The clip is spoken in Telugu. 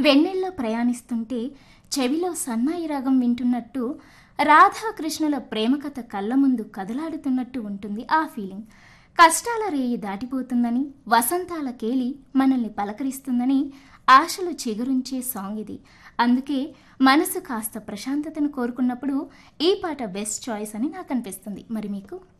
వెన్నెల్లో ప్రయాణిస్తుంటే చెవిలో సన్నాయి రాగం వింటున్నట్టు, రాధాకృష్ణుల ప్రేమ కథ కళ్ళ ముందు కదలాడుతున్నట్టు ఉంటుంది ఆ ఫీలింగ్. కష్టాల రేయి దాటిపోతుందని, వసంతాల కేలి మనల్ని పలకరిస్తుందని ఆశలు చిగురించే సాంగ్ ఇది. అందుకే మనసు కాస్త ప్రశాంతతను కోరుకున్నప్పుడు ఈ పాట బెస్ట్ చాయిస్ అని నాకు అనిపిస్తుంది. మరి మీకు?